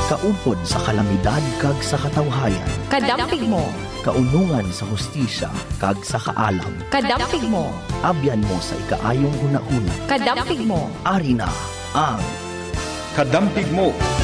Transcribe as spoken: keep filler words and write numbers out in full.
kaupod sa kalamidad kag sa katawhayan. Kadampig mo. Kaunungan sa hustisya kag sa kaalam. Kadampig mo. Abyan mo sa ikaayong hunahuna. Kadampig mo. Ari na ang Kadampig mo.